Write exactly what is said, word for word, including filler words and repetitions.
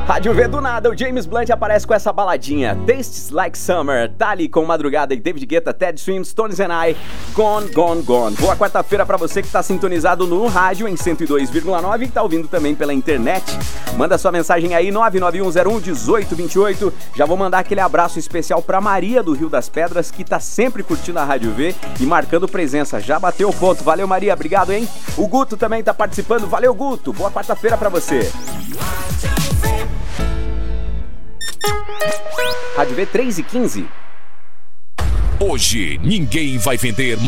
Rádio V do nada, o James Blunt aparece com essa baladinha. Tastes Like Summer, Tali com Madrugada e David Guetta, Ted Swims, Stones and I, Gone, Gone, Gone. Boa quarta-feira pra você que tá sintonizado no rádio em cento e dois vírgula nove e que tá ouvindo também pela internet. Manda sua mensagem aí, nove nove um zero um um oito dois oito. Já vou mandar aquele abraço especial pra Maria do Rio das Pedras, que tá sempre curtindo a Rádio V e marcando presença. Já bateu o ponto. Valeu, Maria, obrigado, hein? O Guto também tá participando. Valeu, Guto. Boa quarta-feira pra você. Rádio V três e quinze. Hoje ninguém vai vender